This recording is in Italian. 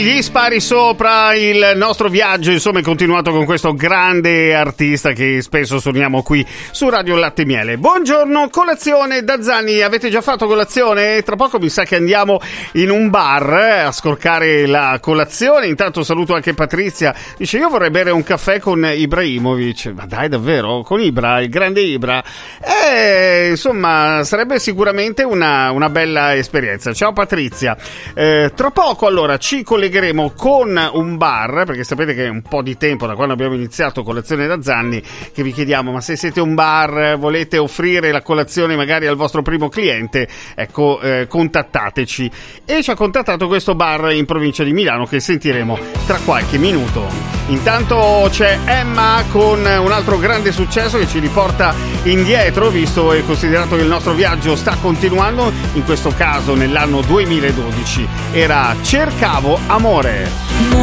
gli spari sopra. Il nostro viaggio insomma è continuato con questo grande artista che spesso suoniamo qui su Radio Latte e Miele. Buongiorno, colazione da Zanni. Avete già fatto colazione? Tra poco mi sa che andiamo in un bar a scorcare la colazione. Intanto saluto anche Patrizia, dice io vorrei bere un caffè con Ibrahimovic. Ma dai, davvero? Con Ibra, il grande Ibra? Insomma sarebbe sicuramente una bella esperienza. Ciao Patrizia. Tra poco allora ci collegheremo con un bar, perché sapete che è un po' di tempo da quando abbiamo iniziato Colazione da Zanni che vi chiediamo: ma se siete un bar, volete offrire la colazione magari al vostro primo cliente, ecco, contattateci. E ci ha contattato questo bar in provincia di Milano che sentiremo tra qualche minuto. Intanto c'è Emma con un altro grande successo che ci riporta indietro, visto e considerato che il nostro viaggio sta continuando, in questo caso nell'anno 2012. Era Cercavo amore.